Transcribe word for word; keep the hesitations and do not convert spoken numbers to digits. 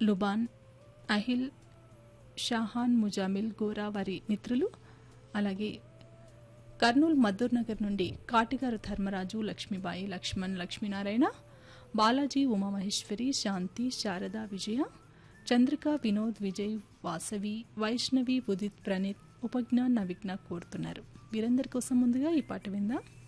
లుబాన్, అహిల్, షాహాన్, ముజామిల్, గోరా వారి మిత్రులు, అలాగే కర్నూలు మద్దూర్ నగర్ నుండి కాటిగారు ధర్మరాజు, లక్ష్మీబాయి, లక్ష్మణ్, లక్ష్మీనారాయణ, బాలాజీ, ఉమామహేశ్వరి, శాంతి, శారద, విజయ, చంద్రిక, వినోద్, విజయ్, వాసవి, వైష్ణవి, ఉదిత్, ప్రణీత్, ఉపజ్ఞ, నవిజ్ఞ కోరుతున్నారు. వీరందరి కోసం ముందుగా ఈ పాట విందాం.